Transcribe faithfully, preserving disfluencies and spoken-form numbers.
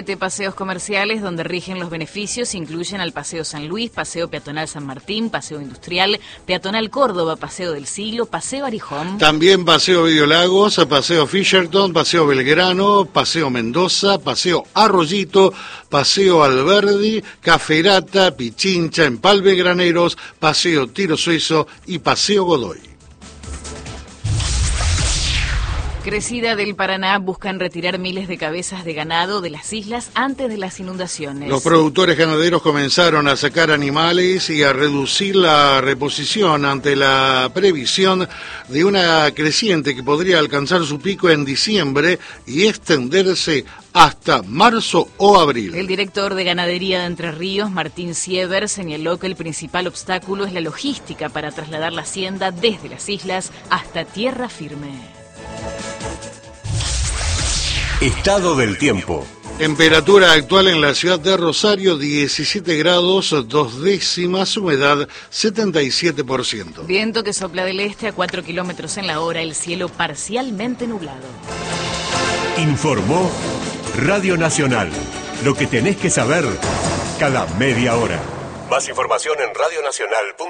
Paseos comerciales donde rigen los beneficios incluyen al Paseo San Luis, Paseo Peatonal San Martín, Paseo Industrial, Peatonal Córdoba, Paseo del Siglo, Paseo Arijón. También Paseo Videolagos, Paseo Fisherton, Paseo Belgrano, Paseo Mendoza, Paseo Arroyito, Paseo Alberdi, Caferata, Pichincha, Empalme Graneros, Paseo Tiro Suizo y Paseo Godoy. Crecida del Paraná buscan retirar miles de cabezas de ganado de las islas antes de las inundaciones. Los productores ganaderos comenzaron a sacar animales y a reducir la reposición ante la previsión de una creciente que podría alcanzar su pico en diciembre y extenderse hasta marzo o abril. El director de Ganadería de Entre Ríos, Martín Siever, señaló que el principal obstáculo es la logística para trasladar la hacienda desde las islas hasta tierra firme. Estado del tiempo. Temperatura actual en la ciudad de Rosario, diecisiete grados, dos décimas, humedad setenta y siete por ciento. Viento que sopla del este a cuatro kilómetros en la hora, el cielo parcialmente nublado. Informó Radio Nacional. Lo que tenés que saber cada media hora. Más información en radionacional punto com.